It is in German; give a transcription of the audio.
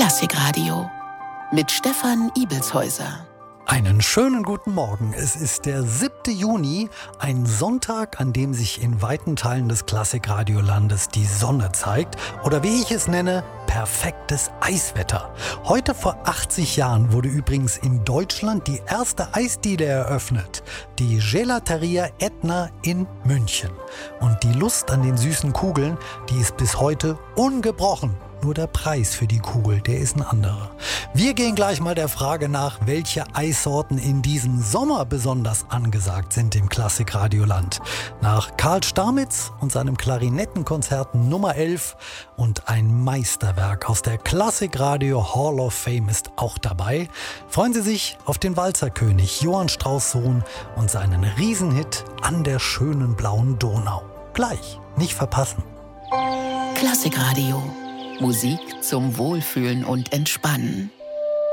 Klassikradio mit Stefan Ibelshäuser. Einen schönen guten Morgen. Es ist der 7. Juni, ein Sonntag, an dem sich in weiten Teilen des Klassikradiolandes die Sonne zeigt. Oder wie ich es nenne, perfektes Eiswetter. Heute vor 80 Jahren wurde übrigens in Deutschland die erste Eisdiele eröffnet. Die Gelateria Etna in München. Und die Lust an den süßen Kugeln, die ist bis heute ungebrochen. Nur der Preis für die Kugel, der ist ein anderer. Wir gehen gleich mal der Frage nach, welche Eissorten in diesem Sommer besonders angesagt sind im Klassikradioland. Nach Karl Stamitz und seinem Klarinettenkonzert Nummer 11 und ein Meisterwerk aus der Klassikradio Hall of Fame ist auch dabei. Freuen Sie sich auf den Walzerkönig Johann Strauss Sohn und seinen Riesenhit An der schönen blauen Donau. Gleich, nicht verpassen. Klassikradio. Musik zum Wohlfühlen und Entspannen.